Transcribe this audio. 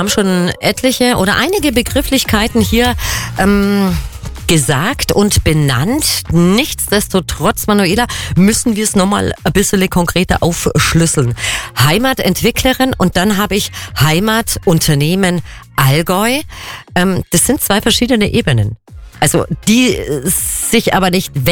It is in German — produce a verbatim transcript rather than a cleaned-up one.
haben schon etliche oder einige Begrifflichkeiten hier ähm, gesagt und benannt. Nichtsdestotrotz, Manuela, müssen wir es nochmal ein bisschen konkreter aufschlüsseln. Heimatentwicklerin und dann habe ich Heimatunternehmen Allgäu. Ähm, das sind zwei verschiedene Ebenen. Also die sich aber nicht